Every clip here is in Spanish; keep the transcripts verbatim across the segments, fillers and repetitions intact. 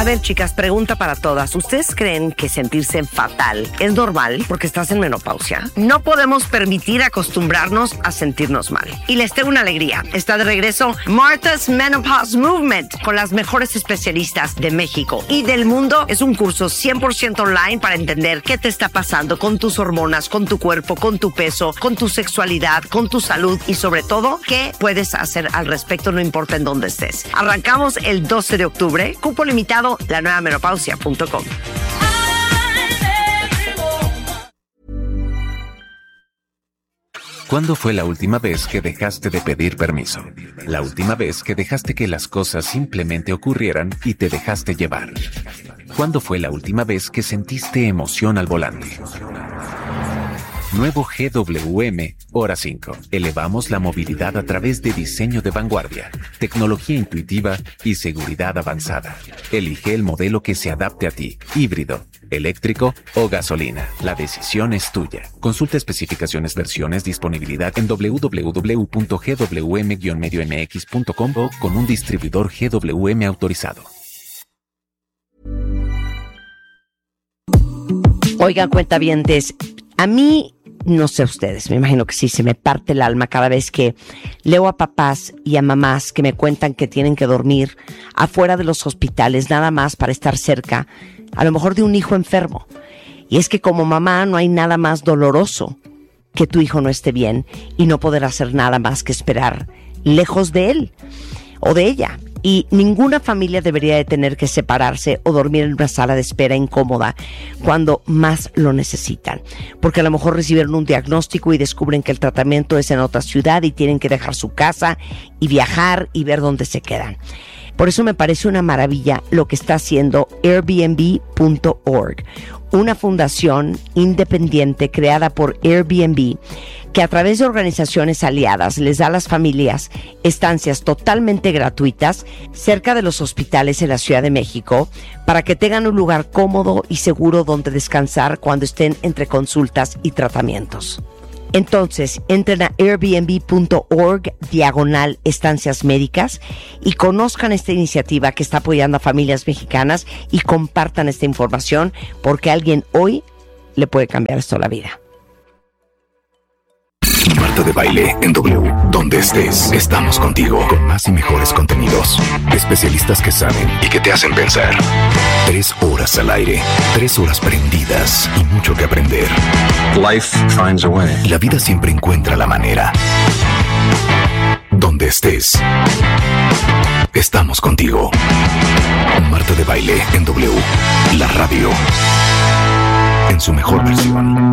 ver, chicas, pregunta para todas. ¿Ustedes creen que sentirse fatal es normal porque estás en menopausia? No podemos permitir acostumbrarnos a sentirnos mal. Y les tengo una alegría. Está de regreso Martha's Menopause Movement con las mejores especialistas de México y del mundo. Es un curso cien por ciento online para entender qué te está pasando con tus hormonas, con tu cuerpo, con tu peso, con tu sexualidad, con tu salud y sobre todo, qué puedes hacer al respecto, no importa en dónde estés. Arrancamos el doce de octubre. Cupo limitado, la nueva menopausia punto com. ¿Cuándo fue la última vez que dejaste de pedir permiso? La última vez que dejaste que las cosas simplemente ocurrieran y te dejaste llevar. ¿Cuándo fue la última vez que sentiste emoción al volante? Nuevo G W M Hora cinco. Elevamos la movilidad a través de diseño de vanguardia, tecnología intuitiva y seguridad avanzada. Elige el modelo que se adapte a ti, híbrido, eléctrico o gasolina. La decisión es tuya. Consulta especificaciones, versiones, disponibilidad en doble u doble u doble u punto g w m guion medio m x punto com o con un distribuidor G W M autorizado. Oigan, cuentavientes, a mí, no sé ustedes, me imagino que sí, se me parte el alma cada vez que leo a papás y a mamás que me cuentan que tienen que dormir afuera de los hospitales nada más para estar cerca, a lo mejor de un hijo enfermo. Y es que como mamá no hay nada más doloroso que tu hijo no esté bien y no poder hacer nada más que esperar lejos de él o de ella. Y ninguna familia debería de tener que separarse o dormir en una sala de espera incómoda cuando más lo necesitan. Porque a lo mejor recibieron un diagnóstico y descubren que el tratamiento es en otra ciudad y tienen que dejar su casa y viajar y ver dónde se quedan. Por eso me parece una maravilla lo que está haciendo Airbnb punto org, una fundación independiente creada por Airbnb que a través de organizaciones aliadas les da a las familias estancias totalmente gratuitas cerca de los hospitales en la Ciudad de México para que tengan un lugar cómodo y seguro donde descansar cuando estén entre consultas y tratamientos. Entonces, entren a airbnb punto org diagonal estancias médicas y conozcan esta iniciativa que está apoyando a familias mexicanas y compartan esta información porque a alguien hoy le puede cambiar esto la vida. Marta de Baile en W. Donde estés, estamos contigo con más y mejores contenidos. Especialistas que saben y que te hacen pensar. Tres horas al aire, tres horas prendidas y mucho que aprender. Life finds a way. La vida siempre encuentra la manera. Donde estés, estamos contigo. Marta de Baile en W. La radio en su mejor versión.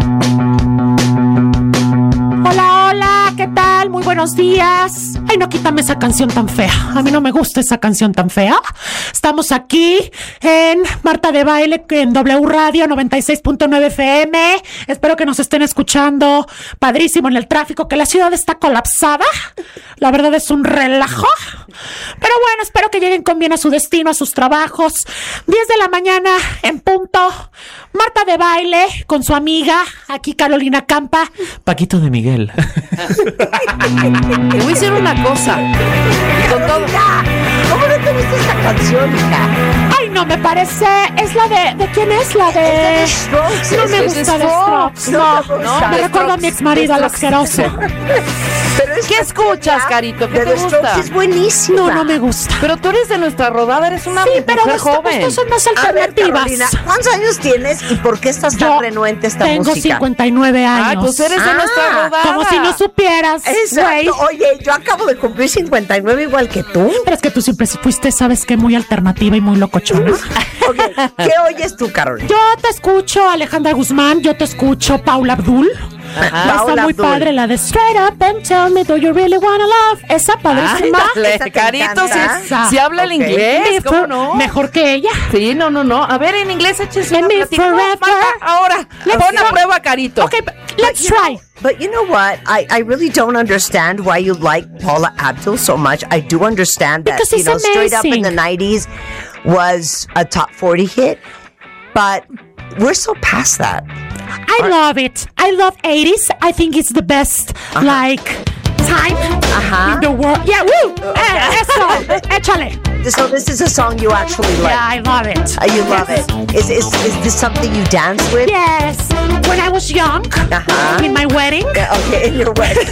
Hola, hola, ¿qué tal? Muy buenos días. Ay, no, quítame esa canción tan fea. A mí no me gusta esa canción tan fea. Estamos aquí en Marta de Baile en W Radio noventa y seis punto nueve F M. Espero que nos estén escuchando. Padrísimo en el tráfico, que la ciudad está colapsada. La verdad es un relajo. Pero bueno, espero que lleguen con bien a su destino, a sus trabajos. diez de la mañana en punto. Marta de Baile con su amiga, aquí Carolina Campa. Paquito de Miguel. Te voy a decir una cosa. Y con todo. ¿Cómo no te gusta esta canción, hija? Ay, no, me parece. Es la de. ¿De quién es? La de. Es de Strokes. No me Es gusta de de Strokes. No, No, no, no, me de recuerda a mi ex marido, al asqueroso. Pero es ¿Qué escuchas, Carito? ¿Qué de te The Strokes gusta? es buenísima. No, no me gusta. Pero tú eres de nuestra rodada, eres una Sí, pero mujer esto, joven. estos son más A ver, alternativas. Carolina, ¿cuántos años tienes y por qué estás tan Yo renuente a esta tengo música? cincuenta y nueve años. Ay, pues eres de Ah, nuestra rodada. Como si no supieras, güey. Exacto. Oye, yo acabo de cumplir cincuenta y nueve igual que tú. Pero es que tú siempre fuiste, ¿sabes qué? Muy alternativa y muy locochona. Ok, ¿qué oyes tú, Carolina? Yo te escucho Alejandra Guzmán, yo te escucho Paula Abdul. Ajá. Está Paula muy Abdul. padre la de Straight Up and Tell Me Do You Really Wanna Love. Esa padrísima. Ándale, ¿Esa te Carito, encanta? si, si habla el Ok. inglés, ¿cómo no? Mejor que ella. Sí, no, no, no. A ver, en inglés échese una Let me platica. No, forever. Marta, ahora, Let's pon a go. prueba, Carito. Okay, but let's But you try. know- But you know what? I, I really don't understand why you like Paula Abdul so much. I do understand that, Because you it's know, Straight Up in the amazing. nineties was a top forty hit, but we're so past that. I love it. I love eighties. I think it's the best, like, time Ajá. in the world. Yeah, woo. Eh, eso. Échale. so this is a song you actually like. Yeah, I love it. Uh, you love it. Is, is is this something you dance with? Yes. When I was young, Uh-huh. in my wedding, Yeah, okay, in your wedding.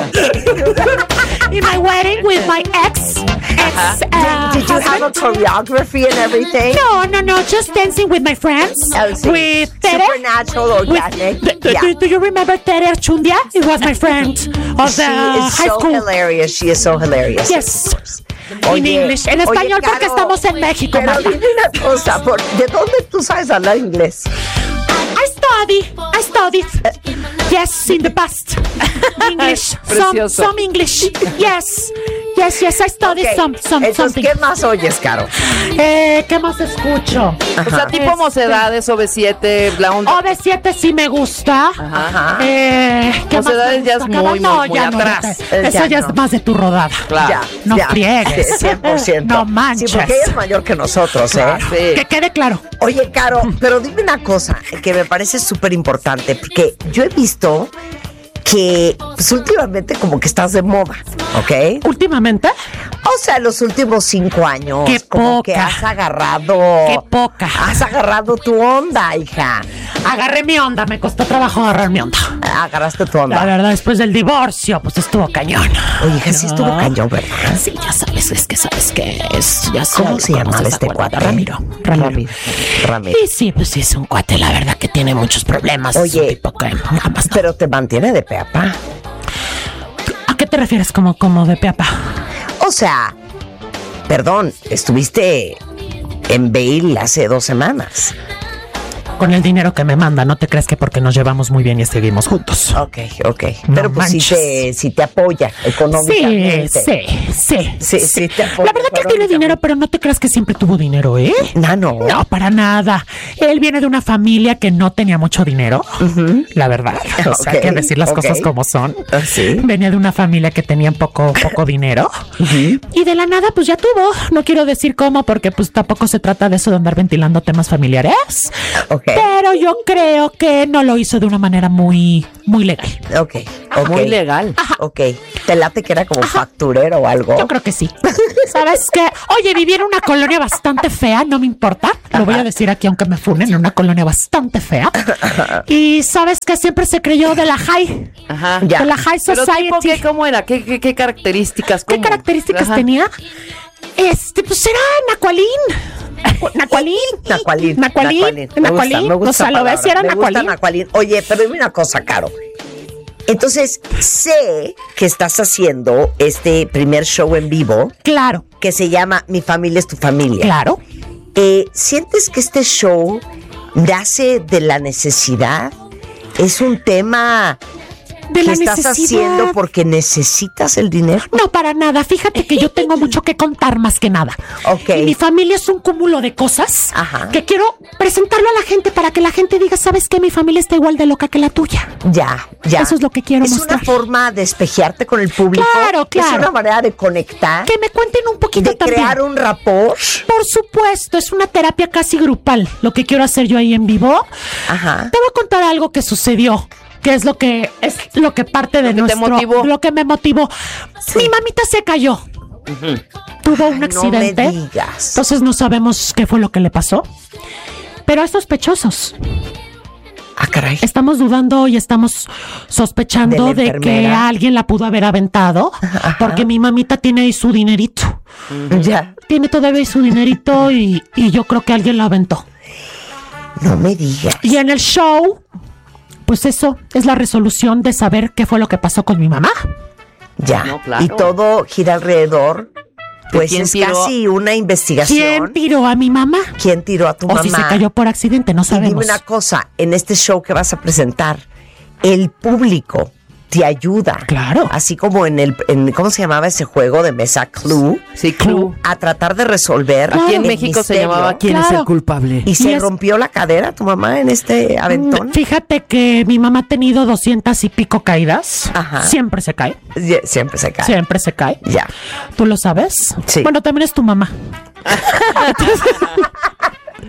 in my wedding with my ex, ex uh, Did you have a husband. choreography and everything? No, no, no, just dancing with my friends. Oh, sí. With Tere. Supernatural, organic. With, do, Yeah. do, do you remember Tere Chundia? It was my friend of She the is high so school. hilarious. She is so hilarious. Yes. In Oye, English. En oye, español porque Caro, estamos en México, Pero Marta. dime una cosa, ¿por- ¿de dónde tú sabes hablar inglés? I study. I studied. Yes, in the past. English. some, Precioso. some English. Yes. Yes, yes, I studied Ok, some, some, entonces, something. ¿qué más oyes, Caro? Eh, ¿Qué más escucho? O sea, tipo Este- Mocedades, O V siete, la onda. O V siete sí me gusta. Ajá. Eh, ¿qué más Mocedades me ya gusta? es muy, no, muy, muy ya no, atrás. ya- Eh, Eso ya ya no. es más de tu rodada. Claro. Ya, No ya. friegues. Sí, cien por ciento. No manches. Sí, porque ella es mayor que nosotros, ¿eh? Sí. Que quede claro. Oye, Caro, pero dime una cosa que me parece súper importante, porque yo he visto que pues, últimamente como que estás de moda, ¿ok? Últimamente, O sea, los últimos cinco años, Qué como poca. que has agarrado... Qué poca. Has agarrado tu onda, hija. agarré mi onda. Me costó trabajo agarrar mi onda. Agarraste tu La onda. verdad, después del divorcio, pues estuvo cañón. Oye, hija, sí estuvo cañón, ¿verdad? Sí, ya sabes, es que sabes que es. Ya sé, ¿Cómo lo se llamaba conoces, este acuérdate, cuate? Ramiro. Ramiro. Ramiro. Ramiro. Y sí, pues sí, es un cuate, la verdad, que tiene muchos problemas. Es Oye, un tipo que nada más no. Pero te mantiene de pe a pa. ¿A qué te refieres como, como de peapa? O sea, perdón, estuviste en Vail hace dos semanas. Con el dinero que me manda, no te crees que porque nos llevamos muy bien y seguimos juntos. Ok, ok. No Pero pues sí manches. te, sí te apoya Sí, económicamente. sí, sí. Sí, sí te apoya La verdad que él tiene económicamente. dinero, pero no te creas que siempre tuvo dinero, ¿eh? No, no. No, para nada. Él viene de una familia que no tenía mucho dinero, la verdad. O sea, hay Ok, que decir las ok. cosas como son. Ah, sí. Venía de una familia que tenía poco, poco dinero. Y de la nada, pues ya tuvo. No quiero decir cómo, porque pues tampoco se trata de eso de andar ventilando temas familiares. Ok. Pero yo creo que no lo hizo de una manera muy, muy legal. Ok, ok. Muy legal. Ok. ¿Te late que era como facturero o algo? Yo creo que sí. ¿Sabes qué? Oye, viví en una colonia bastante fea, no me importa. Lo voy a decir aquí, aunque me funen, en una colonia bastante fea. Y ¿sabes qué? Siempre se creyó de la high. Ajá. Ya. De la high Pero society. tipo, ¿qué, ¿cómo era? ¿Qué, qué, qué características? ¿Qué ¿Cómo? características Ajá. tenía? Este, pues era Nacualín. Nacualín. Nacualín. Nacualín. Nacualín. Me gusta, O sea, esa lo ves, palabra. si era Me gusta Nacualín. Nacualín. Oye, pero dime una cosa, Caro. Entonces, sé que estás haciendo este primer show en vivo Claro, que se llama Mi familia es tu familia. claro. Eh, ¿Sientes que este show nace de la necesidad? ¿Es un tema De que la estás necesidad. haciendo porque necesitas el dinero? No, para nada. Fíjate que yo tengo mucho que contar más que nada. Ok. Y mi familia es un cúmulo de cosas Ajá. que quiero presentarlo a la gente para que la gente diga, ¿sabes qué? Mi familia está igual de loca que la tuya. Ya, ya. Eso es lo que quiero Es mostrar. una forma de espejearte con el público. Claro, claro. Es una manera de conectar, Que me cuenten un poquito de también. crear un rapport. Por supuesto, es una terapia casi grupal lo que quiero hacer yo ahí en vivo. Ajá. Te voy a contar algo que sucedió, que es lo que es lo que parte de Lo que te nuestro motivó. lo que me motivó. Mi mamita se cayó. Tuvo un Ay, accidente. No me digas. Entonces no sabemos qué fue lo que le pasó. Pero hay sospechosos. Ah, caray. Estamos dudando y estamos sospechando De de, la que enfermera. alguien la pudo haber aventado. Porque mi mamita tiene ahí su dinerito. Ya. Tiene todavía ahí su dinerito y, y yo creo que alguien la aventó. No me digas. Y en el show, pues eso es la resolución de saber qué fue lo que pasó con mi mamá. Ya. No, claro. Y todo gira alrededor. Pues quién es tiró? casi una investigación. ¿Quién tiró a mi mamá? ¿Quién tiró a tu O mamá? si se cayó por accidente, no Y dime sabemos. una cosa, en este show que vas a presentar, el público te ayuda. Claro. Así como en el, en, ¿cómo se llamaba ese juego de mesa Clue? Sí, Clue. A tratar de resolver. Aquí en el México se misterio. llamaba ¿Quién es Claro. el culpable? ¿Y se Y es- rompió la cadera tu mamá en este aventón? Mm, Fíjate que mi mamá ha tenido doscientas y pico caídas. Ajá. Siempre se cae. Sie- Siempre se cae. Siempre se cae. Ya. ¿Tú lo sabes? Sí. Bueno, también es tu mamá.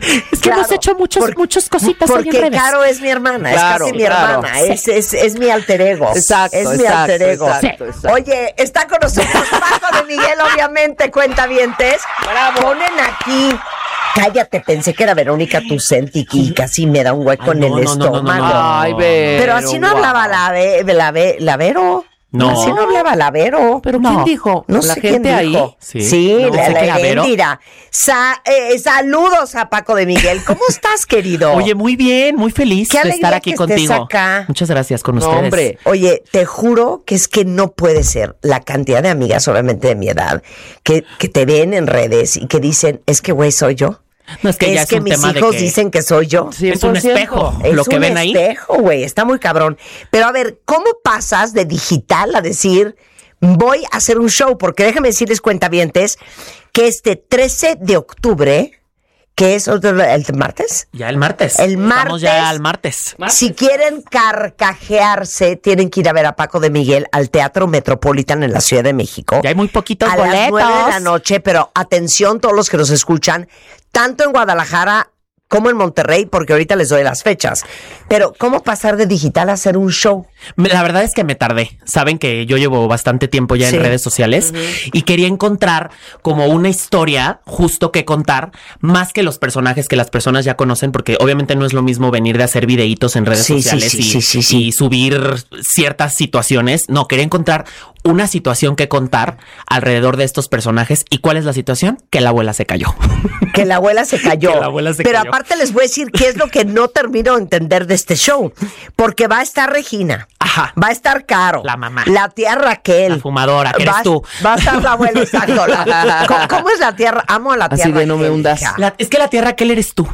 Es que Claro, hemos hecho muchos, por- muchas cositas ahí en Porque redes. Caro es mi hermana, Claro, es casi mi claro. hermana, es, es, es mi alter ego. Exacto, es mi exacto, alter ego. exacto, exacto. Oye, está con nosotros Paco de Miguel, obviamente, cuentavientes. Bravo. Ponen aquí. Cállate, pensé que era Verónica Tucenti y casi me da un hueco Ay, en no, el no, no, no, estómago. no, no. Ay, Vero, Pero así no wow. hablaba la, Ve- la, Ve- la Vero. No. Así no hablaba la Vero. ¿Pero no. quién dijo? No ¿La sé gente quién ahí? dijo. Sí. Sí, No, la, sé la que la Vero. Erendira. Sa- eh, saludos a Paco de Miguel. ¿Cómo estás, querido? Oye, muy bien, muy feliz Qué de alegría estar aquí que estés contigo. acá. Muchas gracias con No, ustedes. hombre. Oye, te juro que es que no puede ser la cantidad de amigas, obviamente de mi edad, que, que te ven en redes y que dicen, es que güey, soy yo. No, es que ya es que un mis tema de hijos que dicen que soy yo. cien es por un ciento. espejo. Es Lo que un ven ahí. espejo, güey, está muy cabrón. Pero a ver, ¿cómo pasas de digital a decir, voy a hacer un show? Porque déjame decirles, cuentavientes, que este trece de octubre, que es otro- el martes, Ya el martes. El Estamos martes. ya al martes. si quieren carcajearse, tienen que ir a ver a Paco de Miguel al Teatro Metropolitan en la Ciudad de México. Ya hay muy poquitos a boletos. las nueve de la noche, pero atención todos los que nos escuchan, tanto en Guadalajara como en Monterrey, porque ahorita les doy las fechas. Pero, ¿cómo pasar de digital a hacer un show? Me- La verdad es que me tardé. Saben que yo llevo bastante tiempo ya Sí. en redes sociales y quería encontrar como una historia justo que contar, más que los personajes que las personas ya conocen, porque obviamente no es lo mismo venir de hacer videitos en redes Sí, sí, sociales sí, y, sí, sí, sí. y subir ciertas situaciones. No, quería encontrar una situación que contar alrededor de estos personajes. ¿Y cuál es la situación? Que la abuela se cayó. Que la abuela se cayó. Que la abuela se Pero cayó. aparte les voy a decir qué es lo que no termino de entender de este show. Porque va a estar Regina. Ajá. Va a estar Caro. La mamá. La tía Raquel. La fumadora, que eres Va- tú. Va a estar la abuela, exacto. La- ¿Cómo, cómo es la tía? Ra- Amo a la tía Así de no me Raquel, hundas. hija. La- es que la tierra que él eres tú.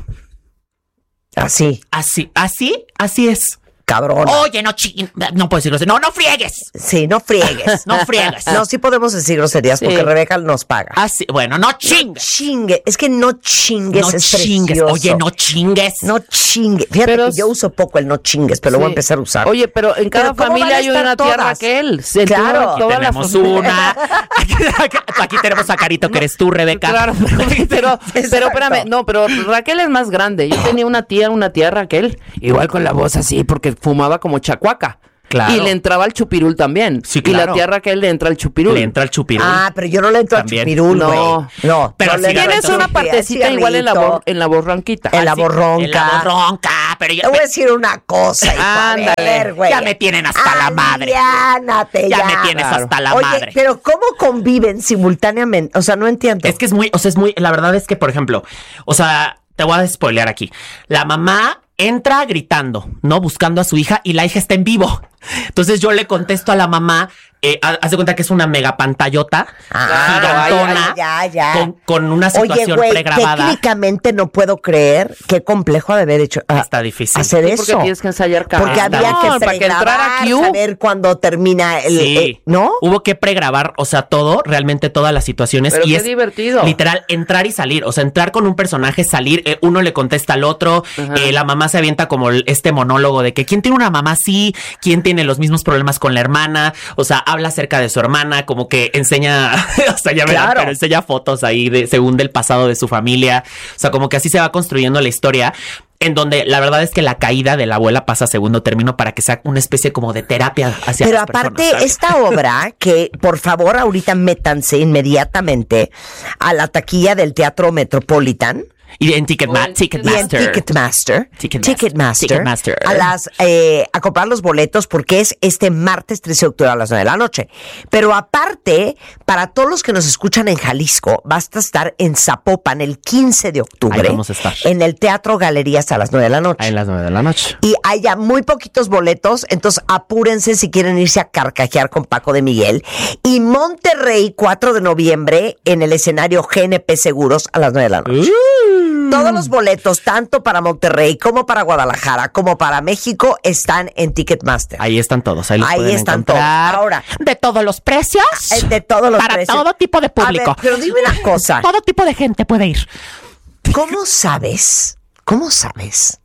Así, Así, así, así es. cabrón. Oye, no ching... No puedo decir groserías. No, no friegues. Sí, no friegues. No friegues. No, sí podemos decir groserías Sí. porque Rebeca nos paga. Así, bueno, no No chingues. chingue. Es que no chingues No es chingues. precioso. Oye, no chingues. No chingue. Fíjate Pero que es- yo uso poco el no chingues, pero lo voy a Sí. empezar a usar. Oye, pero en cada Pero ¿cómo van familia a hay estar una tía todas? Raquel. Se Claro. entiende toda la Tenemos familia. una. Aquí, aquí- aquí tenemos a Carito, que eres tú, Rebeca. Claro, pero, pero, Exacto. pero espérame, no, pero Raquel es más grande. Yo tenía una tía, una tía Raquel, igual con la voz así, porque fumaba como chacuaca. Claro. Y le entraba el chupirul también. Sí, Y la claro. tía Raquel le entra el chupirul. Le entra el chupirul. Ah, pero yo no le entro También. al chupirul, No. güey. No, Pero no le sí entro al Tienes una chupirul, partecita al igual en la, cigarrito, bor- en la borranquita. En la Así, borronca. En la borronca. Pero ya, Te voy a decir una cosa, hijo. A Ándale. ver, güey. Ya me tienen hasta la madre. Aliviánate Ya ya. me tienes hasta la Oye, madre. pero ¿cómo conviven simultáneamente? O sea, no entiendo. Es que es muy, o sea, es muy, la verdad es que, por ejemplo, o sea, te voy a spoilear aquí. La mamá entra gritando, ¿no? Buscando a su hija y la hija está en vivo. Entonces yo le contesto a la mamá, eh, ha- haz de cuenta que es una mega pantallota Ah, gigantona ya, ya. Con, con una Oye, situación güey, pregrabada. técnicamente no puedo creer qué complejo ha de haber hecho ah, Está difícil. hacer Sí, eso. porque tienes que ensayar cada Porque había No, que para que entrara pregrabar, Q. saber cuándo termina el, Sí. eh, ¿no? Hubo que pregrabar, o sea, todo, realmente todas las situaciones. Pero y qué es divertido. literal entrar y salir. O sea, entrar con un personaje, salir, eh, uno le contesta al otro, eh, la mamá se avienta como el- este monólogo de que quién tiene una mamá así, quién tiene los mismos problemas con la hermana, o sea, habla acerca de su hermana, como que enseña, o sea, ya verán, Claro. pero enseña fotos ahí de según del pasado de su familia. O sea, como que así se va construyendo la historia. En donde la verdad es que la caída de la abuela pasa a segundo término para que sea una especie como de terapia hacia Pero las aparte, personas, ¿sabes? esta obra, que por favor ahorita métanse inmediatamente a la taquilla del Teatro Metropolitan Y en Ticketma- O en y en Ticketmaster. Ticketmaster, Ticketmaster. Ticketmaster, Ticketmaster. a las eh, a comprar los boletos porque es este martes trece de octubre a las nueve de la noche. Pero aparte, para todos los que nos escuchan en Jalisco, basta estar en Zapopan el quince de octubre. Ahí vamos a estar. En el Teatro Galerías a las nueve de la noche. Ahí en las nueve de la noche. Y hay ya muy poquitos boletos, entonces apúrense si quieren irse a carcajear con Paco de Miguel. Y Monterrey, cuatro de noviembre, en el escenario G N P Seguros a las nueve de la noche. Todos los boletos, tanto para Monterrey como para Guadalajara, como para México, están en Ticketmaster. Ahí están todos. Ahí, los Ahí pueden están encontrar. todos. Ahora, de todos los precios. eh, de todos los para precios. todo tipo de público. A ver, pero dime una cosa. Todo tipo de gente puede ir. ¿Cómo sabes? ¿Cómo sabes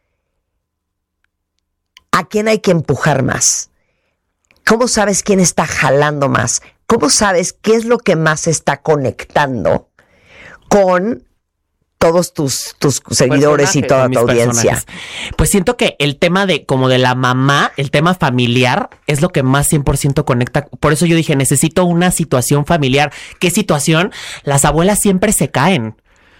a quién hay que empujar más? ¿Cómo sabes quién está jalando más? ¿Cómo sabes qué es lo que más está conectando con todos tus, tus seguidores y toda tu audiencia? Pues siento que el tema de como de la mamá, el tema familiar, es lo que más cien por ciento conecta. Por eso yo dije, necesito una situación familiar. ¿Qué situación? Las abuelas siempre se caen.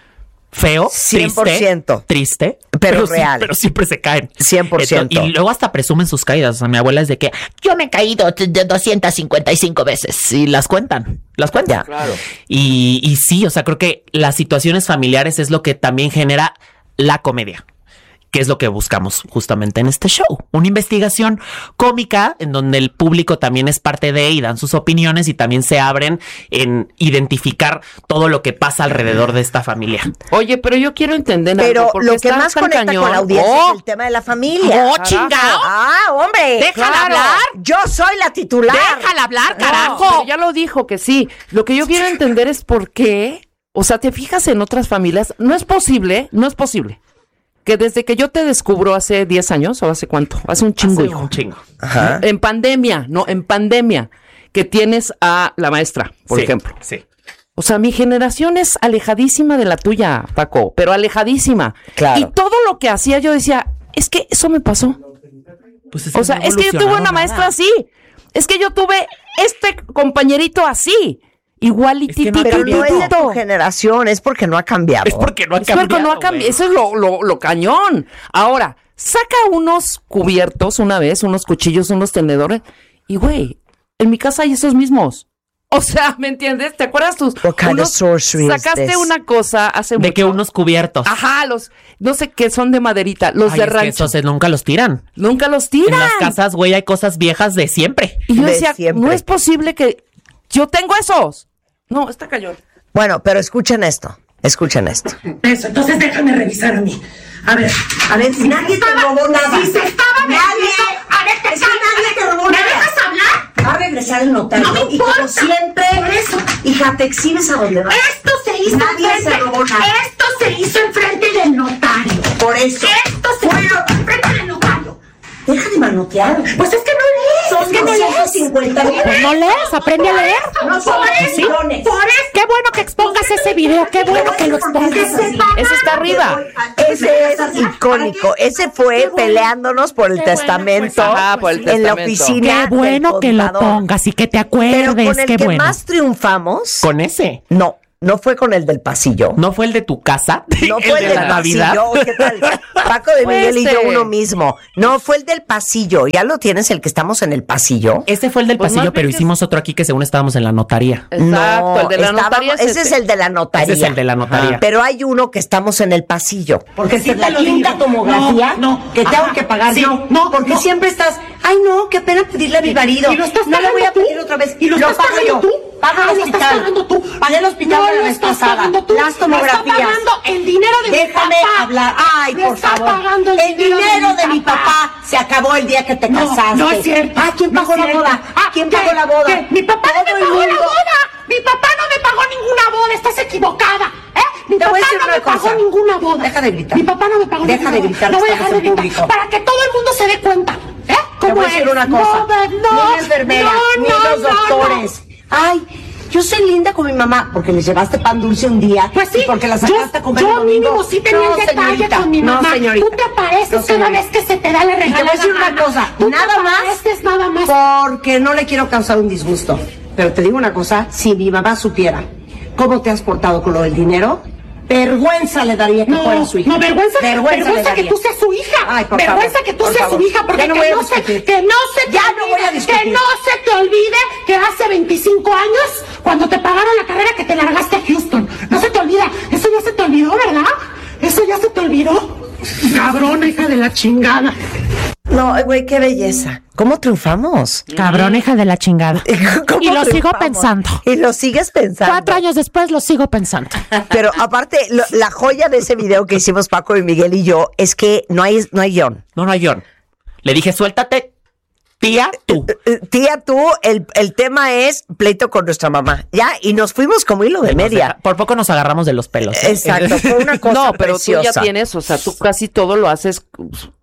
Feo, cien por ciento. Triste, triste pero, pero real. Sí, pero siempre se caen. cien por ciento. Entonces, y luego hasta presumen sus caídas. O sea, mi abuela es de que yo me he caído de doscientas cincuenta y cinco veces. Y las cuentan, las cuentan. Claro. Y, y sí, o sea, creo que las situaciones familiares es lo que también genera la comedia, que es lo que buscamos justamente en este show. Una investigación cómica en donde el público también es parte de y dan sus opiniones y también se abren en identificar todo lo que pasa alrededor de esta familia. Oye, pero yo quiero entender pero algo. lo que está más tan conecta cañón. con la audiencia Oh, es el tema de la familia. ¡Oh, chingado! ¡Ah, hombre! ¡Déjala claro. hablar! Yo soy la titular. ¡Déjala hablar, no, carajo! pero ya lo dijo que sí. Lo que yo quiero entender es por qué, o sea, te fijas en otras familias, no es posible, no es posible que desde que yo te descubro hace diez años, o hace cuánto, hace un chingo, Hace hijo. un chingo. Ajá. En pandemia, no, en pandemia, que tienes a la maestra, por Sí, ejemplo. Sí. O sea, mi generación es alejadísima de la tuya, Paco, pero alejadísima. Claro. Y todo lo que hacía yo decía, es que eso me pasó. Pues es O sea, no es que yo tuve evolucionaron una maestra nada. así. Es que yo tuve este compañerito así. Igualitito. Es que no ha Pero no es de tu Igualitito. generación, es porque no ha cambiado. Es porque no ha Es cambiado. porque no ha cambiado. güey. Eso es lo, lo, lo cañón. Ahora, saca unos cubiertos una vez, unos cuchillos, unos tenedores. Y, güey, en mi casa hay esos mismos. O sea, ¿me entiendes? ¿Te acuerdas tus? What kind unos- of sorcery is sacaste this? una cosa hace De mucho. que unos cubiertos. Ajá, los, no sé qué, son de maderita, los Ay, de es que rancho. esos se- nunca los tiran. Nunca los En tiran. las casas, güey, hay cosas viejas de siempre. Y yo de decía, siempre. no es posible que yo tengo esos. No, está cañón. Bueno, pero escuchen esto. Escuchen esto. Eso, entonces déjame revisar a mí. A ver, A ver, si nadie te robó nada. si se estaba Nadie. vendiendo- A ver, te Es que nadie te robó ¿Me nada. dejas hablar? Va a regresar el notario. No me y como importa. siempre, Por eso. hija, te exhibes a donde vas. Esto se hizo Nadie se enfrente. robó nada. Esto se hizo enfrente del notario. Por eso. Esto se hizo enfrente del notario. Deja de manotear. Pues es que no lees. Son es que no doscientos lees. cincuenta mil. Pues no lees, aprende a leer. No son Por eso, millones. por eso. Qué bueno que expongas ese video, qué bueno que lo expongas. Ese está arriba. Ese es icónico. Ese fue peleándonos por el Qué bueno, testamento pues, ah, por el en la testamento. oficina. Qué bueno del que lo contador. pongas y que te Pero acuerdes, con el qué que bueno. más triunfamos, Con ese. no, no fue con el del pasillo. ¿No fue el de tu casa? No fue el, de del la Navidad. pasillo. ¿Qué tal? Paco de Fue Miguel y yo este. uno mismo. No, fue el del pasillo. ¿Ya lo tienes, el que estamos en el pasillo? Ese fue el del Pues más pasillo, bien pero que es- hicimos otro aquí que según estábamos en la notaría. Exacto, No, el de la estábamos- notaría es ese este. es el de la notaría. Ese es el de la notaría. Pero hay uno que estamos en el pasillo. Porque Sí, esta es la te lo quinta digo. tomografía No, no. que tengo Ajá. que pagar Sí, yo. no, porque no. siempre estás, ay no, qué pena pedirle a mi marido. ¿Y lo estás no le voy a pagando tú? pedir otra vez. ¿Y lo estás pago pagando yo. tú? Paga el Ah, lo estás hospital. pagando tú. Pagué el hospital No de la lo vez estás pasada. pagando tú. Las Lo está tomografías. pagando el dinero de mi Déjame papá. hablar. Ay, Me por está favor. pagando el el dinero dinero de de mi mi papá. papá se acabó el día que te No, casaste. no es cierto. Ah, ¿quién No pagó es la cierto. boda? Ah, ¿Quién ¿qué? pagó la boda? ¿Qué? Mi papá no Todo me el pagó la mundo. boda. Mi papá no me pagó ninguna boda. Estás equivocada. ¿Eh? Mi Te papá voy a decir no una me pagó cosa. ninguna boda. Deja de gritar. Mi papá no me pagó Deja ninguna de boda. gritar, No voy a estamos dejar de en gritar. público. Para que todo el mundo se dé cuenta. ¿Eh? Te ¿Cómo voy a decir es? una cosa. No, no, ni la enfermera, no, ni no, los no, doctores. Ay, yo soy linda con mi mamá porque le llevaste pan dulce un día. Pues sí, y porque la sacaste yo, a comer yo el domingo. mínimo sí tenía No, el detalle señorita, con mi no, mamá. señorita. Tú te apareces No, cada señorita. vez que se te da la Y te regalada voy a decir una gana. cosa, Tú nada te más apareces nada más. porque no le quiero causar un disgusto. Pero te digo una cosa, si mi mamá supiera cómo te has portado con lo del dinero, vergüenza le daría que No, fuera su hija. no, vergüenza, vergüenza, le vergüenza que daría. tú seas su hija. Ay, por vergüenza favor, que tú por seas favor. su hija, porque Ya no que, voy a no se, discutir. que no se te Ya olvide, no voy a discutir. que no se te olvide que hace veinticinco años, cuando te pagaron la carrera, que te largaste a Houston. No se te olvida. Eso ya se te olvidó, ¿verdad? Eso ya se te olvidó. Cabrona, hija de la chingada. No, güey, qué belleza. ¿Cómo triunfamos? Cabrón, hija de la chingada. ¿Cómo Y lo sigo triunfamos? pensando. Y lo sigues pensando. Cuatro años después lo sigo pensando. Pero aparte, lo- la joya de ese video que hicimos Paco y Miguel y yo es que no hay, no hay guión. No, no hay guión. Le dije, suéltate, tía, tú. Eh, Tía, tú, el, el tema es pleito con nuestra mamá. Ya, y nos fuimos como hilo de media. Por poco nos agarramos de los pelos. ¿eh? Exacto, fue una cosa No, pero tú preciosa. ya tienes, o sea, tú casi todo lo haces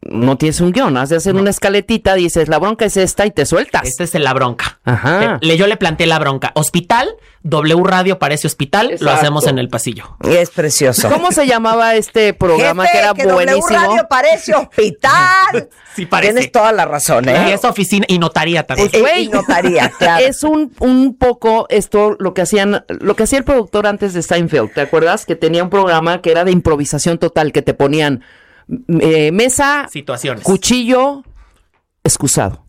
no tienes un guión, has de hacer una escaletita, dices, la bronca es esta y te sueltas. Esta es la bronca. Ajá. Le, yo le planteé la bronca. Hospital, W Radio parece hospital, Exacto. lo hacemos en el pasillo. Es precioso. ¿Cómo se llamaba este programa Jefe, que era que buenísimo? W Radio parece hospital. Sí parece. Tienes toda la razón, Y ¿eh? es oficina y notaría también. Eh, y notaría, claro. Es un, un poco esto lo que hacían, lo que hacía el productor antes de Seinfeld, ¿te acuerdas? Que tenía un programa que era de improvisación total, que te ponían eh, mesa, Situaciones. cuchillo, excusado.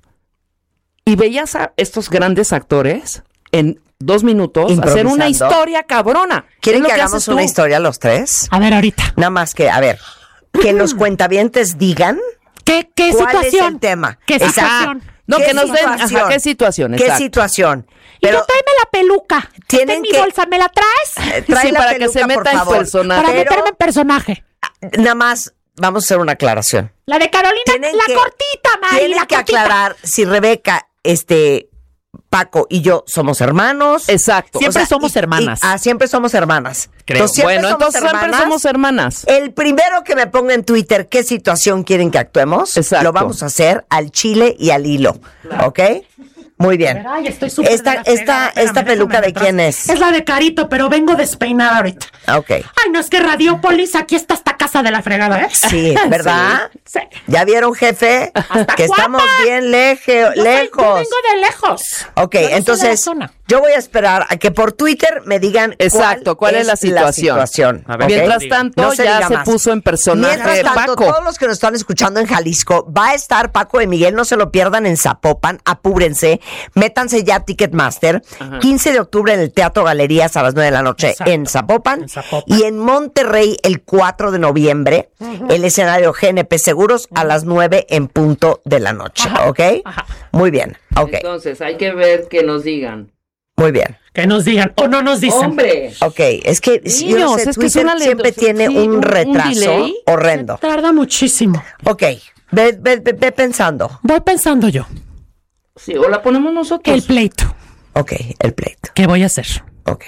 Y veías a estos grandes actores en dos minutos hacer una Improvisando. historia cabrona. ¿Quieren Es lo que haces hagamos tú. una historia los tres? A ver, ahorita. Nada más que, a ver, que los cuentavientes digan ¿Qué, qué cuál situación? es el tema. ¿Qué Exacto. situación? No, ¿Qué que nos den, situación? ajá, qué situación, ¿Qué exacto. situación? Y Pero yo tráeme la peluca. tienen Está en mi que- bolsa, ¿me la traes? eh, trae Sí, la para que peluca, se meta por en favor. personaje. Para Pero, meterme en personaje. nada más, vamos a hacer una aclaración. La de Carolina, Tienen la que- cortita, Mari, Tienen la que cortita. aclarar si Rebeca, este, Paco y yo somos hermanos. Exacto. Siempre O sea, somos y- hermanas. y- ah, siempre somos hermanas. Creo. Entonces, siempre Bueno, somos entonces siempre hermanas. somos hermanas. El primero que me ponga en Twitter qué situación quieren que actuemos, Exacto. lo vamos a hacer al chile y al hilo. ¿Ok? Muy bien. Ay, estoy súper Esta, de la fregada. esta, Espérame, esta peluca déjame de atrás. quién es. Es la de Carito, pero vengo despeinada ahorita. Ok. Ay, no, es que Radiopolis, aquí está esta casa de la fregada, ¿eh? Sí, ¿verdad? Sí. ¿Ya vieron, jefe? Hasta Que guapa. estamos bien leje- Yo soy- Yo lejos. vengo de lejos. Ok, Yo no soy de la entonces zona. yo voy a esperar a que por Twitter me digan Exacto, ¿cuál es la situación? situación, A ver, ¿ok? Mientras diga. tanto, No se ya diga se más. puso en personaje Mientras tanto, Paco. todos los que nos están escuchando en Jalisco, va a estar Paco de Miguel, no se lo pierdan en Zapopan, apúrense, métanse ya a Ticketmaster, quince de octubre en el Teatro Galerías a las nueve de la noche Exacto. en Zapopan, En Zapopan. y en Monterrey el cuatro de noviembre, el escenario G N P Seguros a las nueve en punto de la noche, Ajá. ¿ok? Ajá. Muy bien, ok, Entonces, hay que ver que nos digan. muy bien. Que nos digan o no nos dicen. ¡Hombre! Ok, es que yo no Niños, sé, es que es Twitter una lento- siempre tiene sí, un un- un retraso delay. horrendo. Tarda muchísimo. Ok, ve, ve, ve- ve pensando. Voy pensando yo. Sí, o la ponemos nosotros. El pleito. Ok, el pleito. ¿Qué voy a hacer? Ok.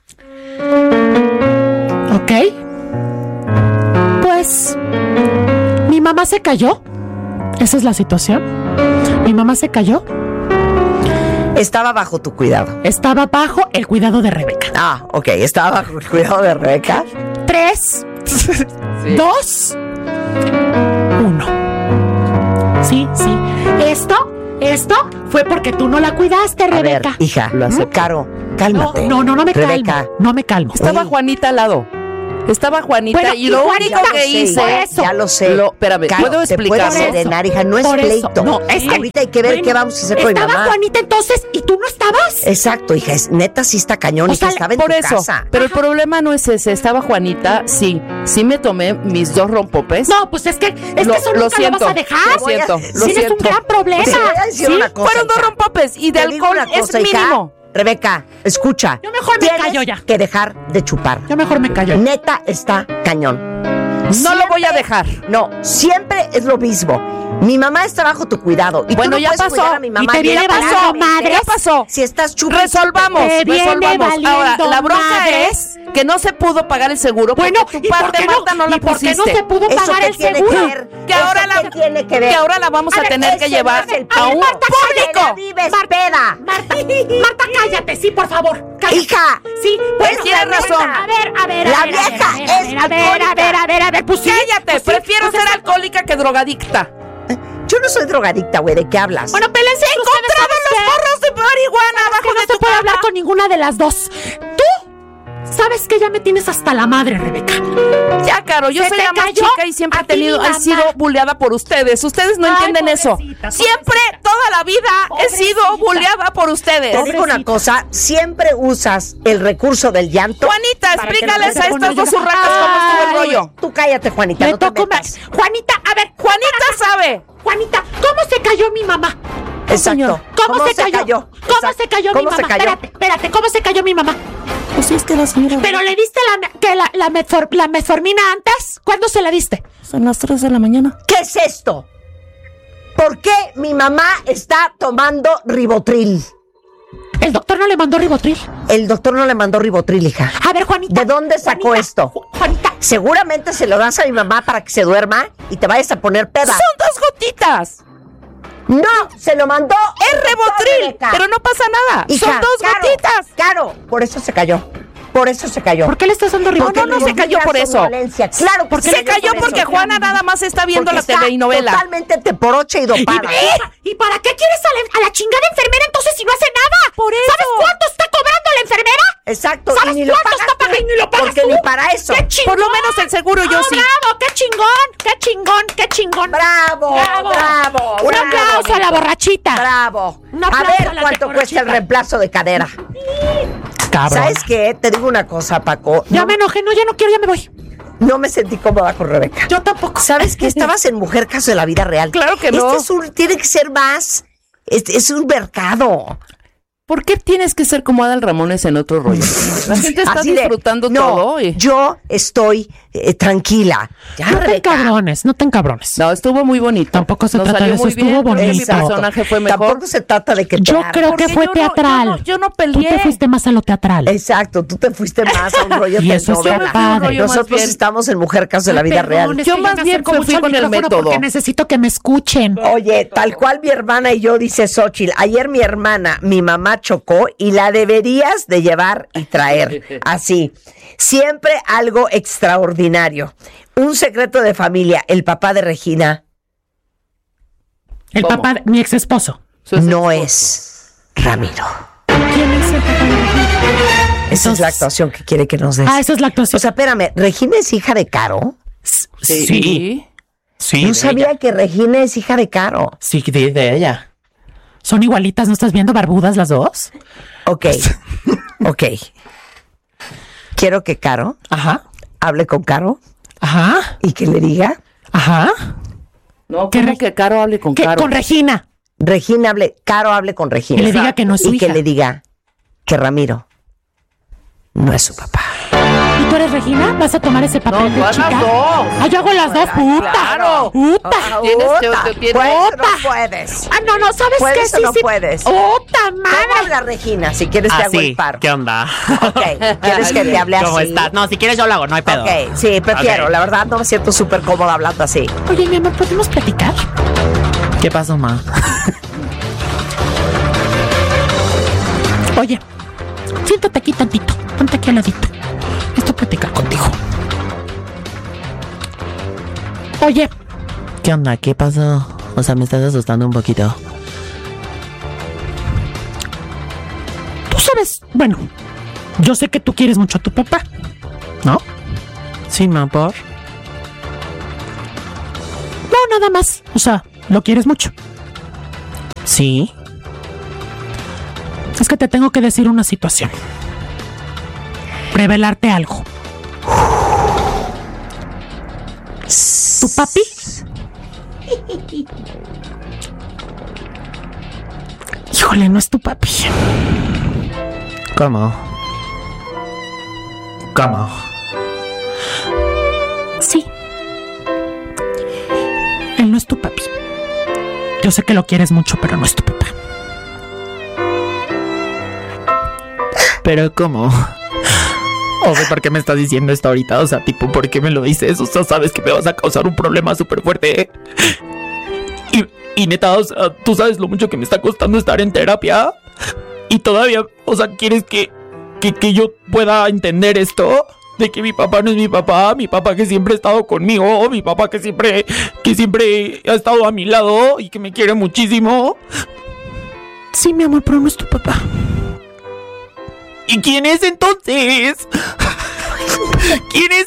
¿Ok? Pues mi mamá se cayó. Esa es la situación. Mi mamá se cayó. Estaba bajo tu cuidado. Estaba bajo el cuidado de Rebeca. Ah, ok, estaba bajo el cuidado de Rebeca. Tres, dos, uno. Sí, sí. Esto, esto fue porque tú no la cuidaste, A ver, Rebeca. hija, Lo acepto. Caro, cálmate. No, no, no me Rebeca, calmo. No me calmo. Estaba Ey. Juanita al lado. Estaba Juanita Bueno, y y lo Juanita, único que ya lo sé, hice... por eso. Ya lo sé. Lo- espérame, Caro, ¿puedo te puedes explicarlo? serenar, hija, no es Por eso. pleito. No, es que- Ahorita hay que ver bueno, qué vamos a hacer con mi Estaba mamá. Juanita entonces y tú no estabas. Exacto, hija, es neta sí está cañón O y sea, que estaba en Por tu eso, casa. pero el problema no es ese. Estaba Juanita, sí. Sí me tomé mis dos rompopes. No, pues es que, es Lo- que eso lo nunca siento, lo vas a dejar. lo siento, lo Tienes un siento. gran problema. Te voy a decir ¿Sí? una cosa, Fueron dos hija. rompopes y de Te digo alcohol una cosa, es hija. mínimo. Rebeca, escucha. Yo mejor me Tienes callo ya. que dejar de chupar. Yo mejor me callo. Neta está cañón. No lo voy a dejar. No, siempre es lo mismo. Mi mamá está bajo tu cuidado. Y Bueno, tú no ya puedes pasó. cuidar a mi mamá. Y te viene Mira, valiendo espérame, madres. Ya pasó. Si estás chupando. Resolvamos, Te viene resolvamos. valiendo Ahora, la bronca madres. es que no se pudo pagar el seguro porque Bueno, tu ¿y por parte, qué no? Marta, no la ¿Y por qué no pusiste. se pudo ¿Eso pagar qué el tiene seguro? que ver? Que ahora ¿Eso la qué tiene que ver? que ahora la vamos a, A ver, tener que ese llevar no es el a un Marta, público. cállate, vives peda. Marta, Marta, cállate, sí, por favor. Cállate. Hija, Sí, pues esa tienes neta. razón. A ver, a ver, La a ver, vieja a ver, a ver, es a ver, a ver, a ver, a ver, a ver, pues sí. Cállate, pues sí, prefiero pues ser es- alcohólica que drogadicta. Yo no soy drogadicta, güey. ¿De qué hablas? Bueno, pélense entre ustedes, Encontraron ¿sabes los qué? porros de marihuana Que abajo no de se tu puede hablar cama. con ninguna de las dos. Tú sabes que ya me tienes hasta la madre, Rebeca. Ya, Caro, yo ¿Se soy te la más cayó? chica y siempre A he ti tenido, mi he mamá. sido bulleada por ustedes. Ustedes no Ay, entienden eso. pobrecita, Siempre, pobrecita. toda la vida, he sido Pobrecita. bulleada por ustedes. Te digo una cosa, siempre usas el recurso del llanto. Juanita, para que explícales no a se ponga estas dos a llorar. urracas cómo estuvo el Ay, rollo. Tú cállate, Juanita, Me no te tocó metas. más. Juanita, a ver, Juanita sabe. Juanita, ¿cómo se cayó mi mamá? Exacto. ¿Cómo, se, cayó? ¿Cómo Exacto. se cayó ¿Cómo mi se mamá? cayó? Espérate, espérate, ¿cómo se cayó mi mamá? Pues sí, es que la señora... ¿Pero le diste la, que la, la, metfor- la metformina antes? ¿Cuándo se la diste? Son las tres de la mañana. ¿Qué es esto? ¿Por qué mi mamá está tomando ribotril? El doctor no le mandó ribotril. El doctor no le mandó ribotril, hija. A ver, Juanita. ¿De dónde sacó Juanita, esto? Ju- Juanita, Seguramente se lo das a mi mamá para que se duerma y te vayas a poner peda. Son dos gotitas. No, se lo mandó. Es Rivotril, pero no pasa nada. Hija, Son dos Caro, gotitas. Caro, por eso se cayó. Por eso se cayó. ¿Por qué le estás dando No, Rivotril? no, no se cayó por eso. Claro, porque Se cayó porque Juana nada más está viendo la telenovela. Totalmente teporocha y dopada. ¿Y, ¿Y para qué quieres a la, a la chingada enfermera entonces si no hace nada? Por eso. ¿Sabes cuánto está cobrando la enfermera? Exacto. ¿Sabes y ni lo cuánto pagas está pagando? tú, Y ni lo pagas porque tú. ni para eso. ¡Qué chingón! Por lo menos el seguro yo ¡Oh, sí. bravo! ¡Qué chingón! ¡Qué chingón! ¡Qué chingón! Bravo, bravo. bravo Un bravo, aplauso a la borrachita. Bravo. Un A aplauso ver a la cuánto borrachita. cuesta el reemplazo de cadera. Cabrón. ¿Sabes qué? Te digo una cosa, Paco. Ya No, me enojé, no, ya no quiero, ya me voy. no me sentí cómoda con Rebeca. Yo tampoco. ¿Sabes que estabas en Mujer Caso de la Vida Real? Claro que no. Este es un, tiene que ser más. Este es un mercado. ¿Por qué tienes que ser como Adal Ramones en otro rollo? La gente está Así de, disfrutando no, todo. Y... Yo estoy eh, tranquila. Ya, No te Rebeca. encabrones, no te encabrones. No, estuvo muy bonito. Tampoco se Nos trata salió de eso, muy estuvo bien. Creo que Mi bonito. personaje fue mejor. Tampoco se trata de que te Yo armes. creo que Porque fue yo no- teatral. yo no- yo no Tú peleé. te fuiste más a lo teatral. Exacto, tú te fuiste más a un rollo Y de eso está novela. padre. Yo más Nosotros bien- estamos en Mujer Caso de la Vida Real. Perdón, es Yo que más me bien acerco me mucho fui al con el micrófono método. Porque necesito que me escuchen. Oye, tal cual mi hermana y yo, dice Xóchitl, ayer mi hermana, mi mamá chocó y la deberías de llevar y traer. Así. Siempre algo extraordinario. Un secreto de familia. El papá de Regina El ¿Cómo? papá de mi ex esposo. Su ex no esposo. es Ramiro. ¿Quién es el papá de Regina? Esa es Entonces- la actuación que quiere que nos des. Ah, esa es la actuación. O sea, espérame, ¿Regina es hija de Caro? Sí. Sí. Sí, No de sabía ella. que Regina es hija de Caro. Sí, de, de ella. Son igualitas, ¿no estás viendo barbudas las dos? Ok, ok. Quiero que Caro Ajá, hable con Caro ajá, y que le diga, ajá. No, ¿Qué ¿cómo re- que Caro hable con ¿Qué? Caro? Con Regina. Regina hable, Caro hable con Regina. Que le diga que no es su Y que hija. le diga que Ramiro no es su papá. ¿Y tú eres Regina? ¿Vas a tomar ese papel No, de tú haz chica? las dos. Ah, yo hago las dos, puta. claro. Puta. Tienes que- Puta, te- tienes- puedes o Puta. no puedes. Ah, no, no, ¿sabes ¿Puedes qué? o no puedes? ¡Puta ¿Cómo madre! habla Regina? Si quieres te hago el paro. ¿Qué onda? Ok, ¿quieres que te hable así? ¿Cómo estás? No, si quieres yo lo hago, no hay pedo. Ok, sí, prefiero. Ok. La verdad no me siento súper cómoda hablando así. Oye, mi amor, ¿podemos platicar? ¿Qué pasó, ma? Oye, siéntate aquí tantito. Ponte aquí al ladito. Esto platicar contigo. Oye, ¿Qué onda? ¿Qué pasó? O sea, me estás asustando un poquito. tú sabes, bueno, yo sé que tú quieres mucho a tu papá, ¿no? Sí, ma, ¿por? No, nada más. O sea, lo quieres mucho. Sí. Es que te tengo que decir una situación. Revelarte algo. ¿Tu papi? Híjole, no es tu papi. ¿Cómo? ¿Cómo? Sí. Él no es tu papi. Yo sé que lo quieres mucho, pero no es tu papá. ¿Pero cómo? O sea, ¿por qué me estás diciendo esto ahorita? O sea, tipo, ¿por qué me lo dices? O sea, sabes que me vas a causar un problema súper fuerte, ¿eh? Y, y neta, o sea, tú sabes lo mucho que me está costando estar en terapia. Y todavía, o sea, ¿quieres que, que, que yo pueda entender esto? De que mi papá no es mi papá, mi papá que siempre ha estado conmigo, mi papá que siempre, que siempre ha estado a mi lado y que me quiere muchísimo. Sí, mi amor, pero no es tu papá. ¿Y quién es entonces? ¿Quién es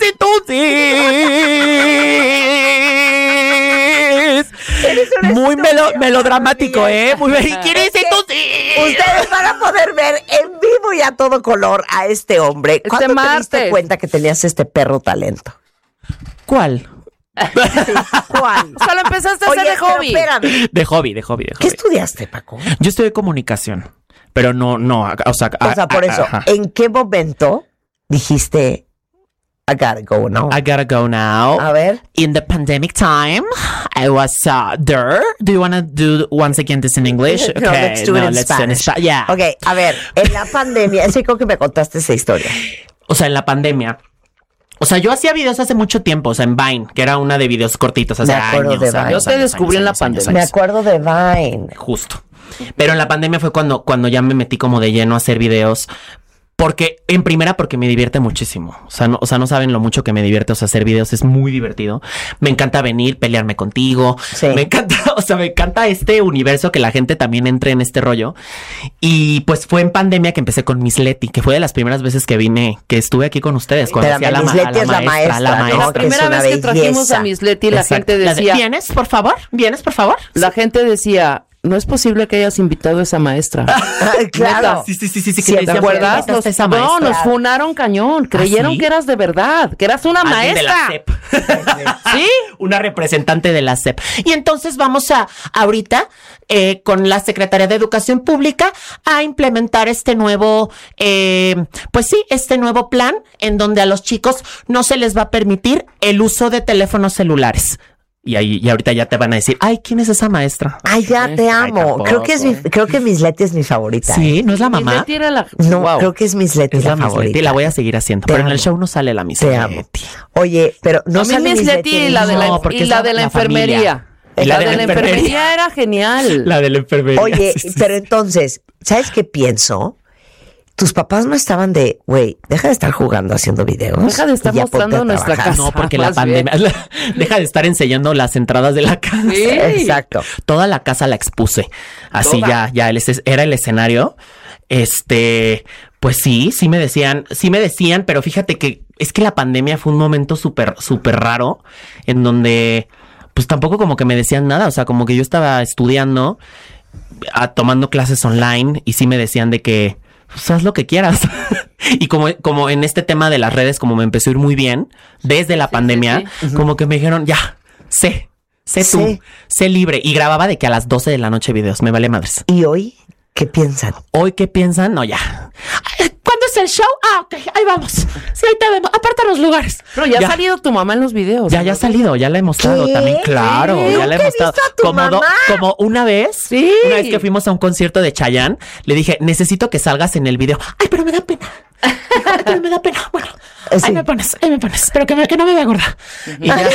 entonces? Muy melo- melodramático, ¿eh? Muy bien. ¿Quién es entonces? Ustedes van a poder ver en vivo y a todo color a este hombre. Este ¿Cuándo te diste martes. cuenta que tenías este perro talento? ¿Cuál? ¿Cuál? O sea, lo empezaste a hacer Oye, de pero hobby. espérame. De hobby, de hobby, de ¿Qué hobby. estudiaste, Paco? Yo estudié comunicación, pero no, no, o sea... O sea, por a- eso, ajá. ¿en qué momento dijiste I gotta go now? I gotta go now. A ver. In the pandemic time, I was uh, there. Do you want to do once again this in English? No, let's do it in Spanish. Spa- yeah. Ok, a ver, en la pandemia, sí creo que me contaste esa historia. O sea, en la pandemia, O sea, yo hacía videos hace mucho tiempo, o sea, en Vine, que era una de videos cortitos hace Me acuerdo años. de Vine. años, Yo te años, descubrí años, en la años, pandemia. Me años. acuerdo de Vine. Justo. Pero en la pandemia fue cuando, cuando ya me metí como de lleno a hacer videos. Porque, en primera, porque me divierte muchísimo. O sea, no, o sea, no saben lo mucho que me divierte. O sea, hacer videos es muy divertido. Me encanta venir, pelearme contigo. Sí. Me encanta, o sea, me encanta este universo, que la gente también entre en este rollo. Y pues fue en pandemia que empecé con Miss Leti, que fue de las primeras veces que vine, que estuve aquí con ustedes. Cuando Pero hacía la, Miss ma- a Leti la es la maestra, la maestra, ¿no? maestra. La Que es primera una vez que trajimos belleza. a Miss Leti, la Exacto. gente La de, decía, ¿vienes, por favor? ¿Vienes, por favor? la gente decía, no es posible que hayas invitado a esa maestra. Claro. Sí, sí, sí, sí, sí. Sí, que ¿te decían, ¿Te acuerdas? "Invitaste a Nos, esa no, maestra". nos funaron cañón. Creyeron ¿sí? que eras de verdad, que eras una Alguien de la maestra. S E P. ¿Sí? Una representante de la S E P. Y entonces vamos a, ahorita, eh, con la Secretaría de Educación Pública, a implementar este nuevo, eh, pues sí, este nuevo plan en donde a los chicos no se les va a permitir el uso de teléfonos celulares. Y ahí, y ahorita ya te van a decir, ay, ¿quién es esa maestra? Ay, ya te Ay, amo. tampoco. Creo que es mi, creo que Miss Leti es mi favorita. Sí, ¿no es la Miss mamá? Leti era la- No, Wow. creo que es Miss Leti Es la, la Miss favorita. Leti, la voy a seguir haciendo. Te pero en el amo. show no sale la Miss Te Leti. amo. Oye, pero no a mí sale Miss Leti y la de la, No, porque y es la la- de la, la familia. enfermería. Y La, de la enfermería era genial. La de la enfermería. Oye, sí, sí, pero sí. entonces, ¿sabes qué pienso? Tus papás no estaban de, güey, deja de estar jugando haciendo videos. Deja de estar y ya ponte mostrando a nuestra trabajar. casa. No, porque la Más pandemia deja de estar enseñando las entradas de la casa. Sí. Exacto. Toda la casa la expuse. Así Toda. ya, ya el es- era el escenario. Este, pues sí, sí me decían, sí me decían, pero fíjate que es que la pandemia fue un momento súper, súper raro en donde, pues tampoco como que me decían nada. O sea, como que yo estaba estudiando, a- tomando clases online y sí me decían de que, pues haz lo que quieras. Y como, como en este tema de las redes, como me empezó a ir muy bien desde la pandemia, sí, como que me dijeron, ya, sé, sé tú, Sí. sé libre. Y grababa de que a las doce de la noche videos, me vale madres. ¿Y hoy qué piensan? Hoy, ¿qué piensan? No, ya. ¿Cuándo es el show? Ah, ok, ahí vamos. Sí, ahí te vemos. Aparta los lugares. Pero ya, Ya. ha salido tu mamá en los videos. Ya, ya ha salido, ya la he mostrado ¿Qué? también, claro, ¿Qué? ya la he Nunca he mostrado. visto a tu como, do- mamá. como una vez, Sí. una vez que fuimos a un concierto de Chayanne, le dije, necesito que salgas en el video. Ay, pero me da pena. Dijo, ay, pero me da pena. Bueno, Eh, sí. ahí me pones, ahí me pones. Pero que, me, que no me vea gorda. Y ya,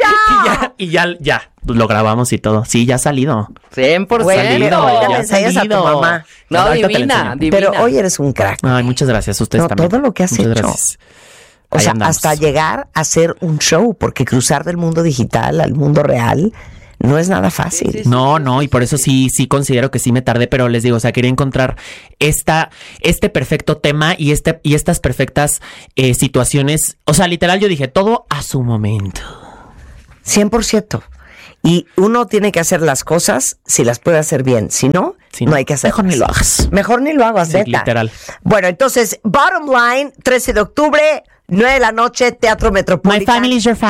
y ya, y ya, ya, pues lo grabamos y todo. Sí, ya ha salido. cien por Güey, ciento. pero ahorita ya le enseñas a tu salido. mamá. No, Ahorita te la divina, enseño. divina. Pero hoy eres un crack. Ay, muchas gracias, ustedes No, también. todo lo que has Muchas hecho. gracias. O Ahí sea, andamos. hasta llegar a hacer un show, porque cruzar del mundo digital al mundo real no es nada fácil. Sí, sí, sí. No, no, y por eso sí, sí considero que sí me tardé, pero les digo, o sea, quería encontrar esta, este perfecto tema y este, y estas perfectas eh, situaciones. O sea, literal, yo dije, todo a su momento. cien por ciento. Y uno tiene que hacer las cosas si las puede hacer bien. Si no, Si no, no, hay que hacerlas. mejor ni lo hagas. Mejor ni lo hagas, Sí, neta. literal. Bueno, entonces, bottom line, trece de octubre, nueve de la noche, Teatro My Metropolitan. family is your family.